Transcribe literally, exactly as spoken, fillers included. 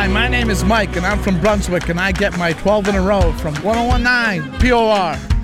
Hi, my name is Mike, and I'm from Brunswick, and I get my twelve in a row from one oh one nine P O R.